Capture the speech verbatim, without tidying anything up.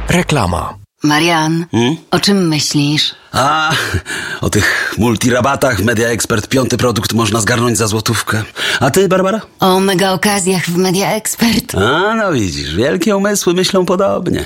Reklama. Marian, Hmm? o czym myślisz? A, o tych multirabatach w Media Expert piąty produkt można zgarnąć za złotówkę. A ty, Barbara? O mega okazjach w Media Expert. A, no widzisz, wielkie umysły myślą podobnie.